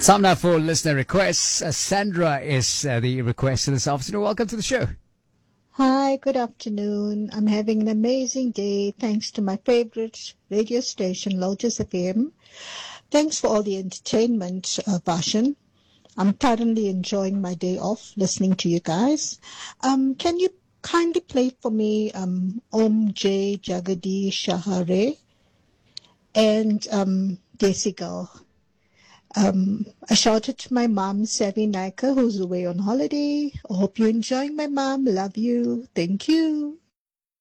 Time now for listener requests. Sandra is the request this afternoon. Welcome to the show. Hi, good afternoon. I'm having an amazing day thanks to my favorite radio station, Lotus FM. Thanks for all the entertainment, Vashan. I'm thoroughly enjoying my day off listening to you guys. Can you kindly play for me Om J Jagadi Shahare and Desi Girl? I shouted to my mom, Savi Naika, who's away on holiday. I hope you're enjoying my mom. Love you. Thank you.